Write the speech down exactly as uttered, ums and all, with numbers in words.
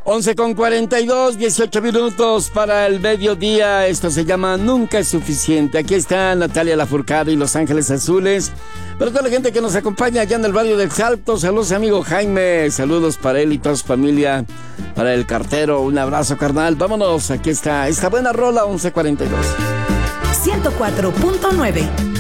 once con cuarenta y dos, dieciocho minutos para el mediodía. Esto se llama Nunca es Suficiente. Aquí está Natalia Lafourcade y Los Ángeles Azules. Para toda la gente que nos acompaña allá en el barrio del Salto, saludos amigo Jaime, saludos para él y toda su familia. Para el cartero, un abrazo carnal. Vámonos, aquí está esta buena rola, once cuarenta y dos. ciento cuatro punto nueve